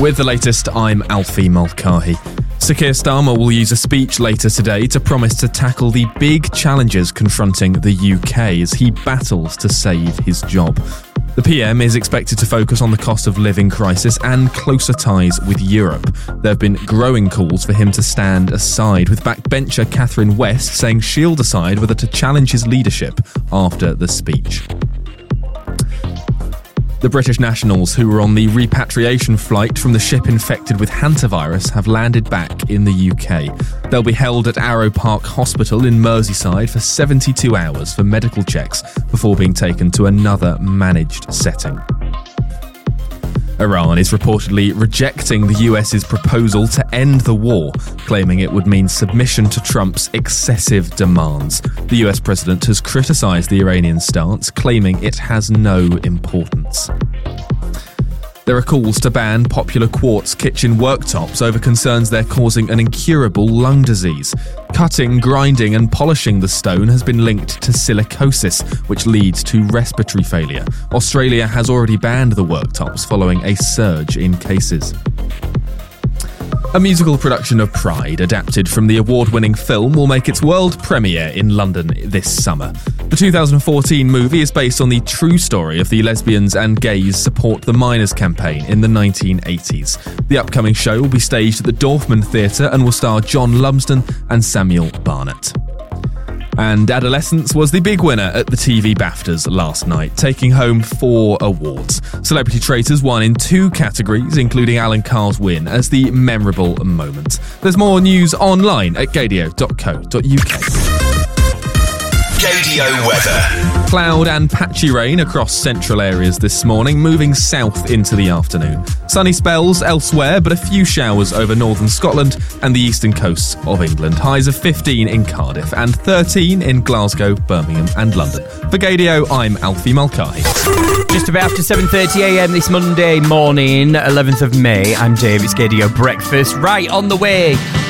With the latest, I'm Alfie Mulcahy. Sir Keir Starmer will use a speech later today to promise to tackle the big challenges confronting the UK as he battles to save his job. The PM is expected to focus on the cost of living crisis and closer ties with Europe. There have been growing calls for him to stand aside, with backbencher Catherine West saying she'll decide whether to challenge his leadership after the speech. The British nationals who were on the repatriation flight from the ship infected with hantavirus have landed back in the UK. They'll be held at Arrow Park Hospital in Merseyside for 72 hours for medical checks before being taken to another managed setting. Iran is reportedly rejecting the US's proposal to end the war, claiming it would mean submission to Trump's excessive demands. The US president has criticised the Iranian stance, claiming it has no importance. There are calls to ban popular quartz kitchen worktops over concerns they're causing an incurable lung disease. Cutting, grinding and polishing the stone has been linked to silicosis, which leads to respiratory failure. Australia has already banned the worktops following a surge in cases. A musical production of Pride, adapted from the award-winning film, will make its world premiere in London this summer. The 2014 movie is based on the true story of the Lesbians and Gays Support the Miners campaign in the 1980s. The upcoming show will be staged at the Dorfman Theatre and will star John Lumsden and Samuel Barnett. And Adolescence was the big winner at the TV BAFTAs last night, taking home 4 awards. Celebrity Traitors won in 2 categories, including Alan Carr's win as the memorable moment. There's more news online at gadio.co.uk. Gadio weather. Cloud and patchy rain across central areas this morning, moving south into the afternoon. Sunny spells elsewhere, but a few showers over northern Scotland and the eastern coasts of England. Highs of 15 in Cardiff and 13 in Glasgow, Birmingham and London. For Gadio, I'm Alfie Mulcahy. Just about after 7:30am this Monday morning, 11th of May, I'm Dave. It's Gadio Breakfast. Right on the way.